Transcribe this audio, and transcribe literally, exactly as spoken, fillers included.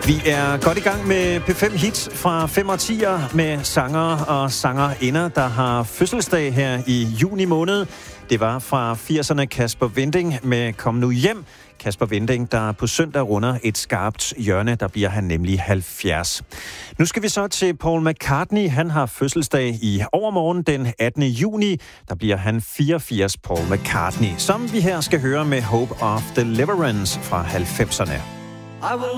Vi er godt i gang med P fem Hits fra fem årtier med sanger og sangerinder, der har fødselsdag her i juni måned. Det var fra firserne Kasper Winding med Kom nu hjem. Kasper Winding, der på søndag runder et skarpt hjørne, der bliver han nemlig halvfjerds. Nu skal vi så til Paul McCartney. Han har fødselsdag i overmorgen den attende juni. Der bliver han fireogfirs, Paul McCartney, som vi her skal høre med Hope of Deliverance fra halvfemserne. I will